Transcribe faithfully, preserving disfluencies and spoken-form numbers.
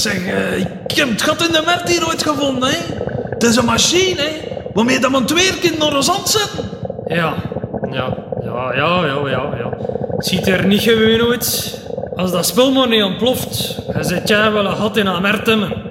Zeg, uh, ik heb het gat in de Mert hier ooit gevonden, hè. Het is een machine, hè, waarmee dat man twee keer naar de zand zetten. Ja, ja, ja, ja, ja, ja, ja. Het ziet er niet gewoon uit. Als dat spul maar niet ontploft, dan zit jij wel een gat in een Mert, man.